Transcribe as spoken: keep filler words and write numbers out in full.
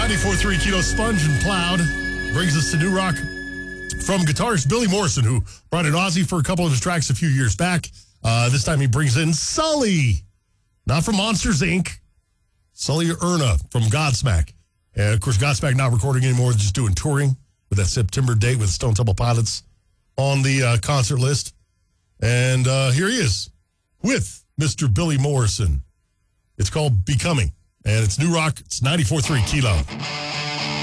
ninety-four point three Kilo Sponge and Plowed brings us to New Rock from guitarist Billy Morrison, who brought in Ozzy for a couple of his tracks a few years back. Uh, this time he brings in Sully, not from Monsters, Incorporated. Sully Erna from Godsmack. And, of course, Godsmack not recording anymore, just doing touring with that September date with Stone Temple Pilots on the uh, concert list. And uh, here he is with Mister Billy Morrison. It's called Becoming, and it's New Rock. It's ninety-four point three Kilo.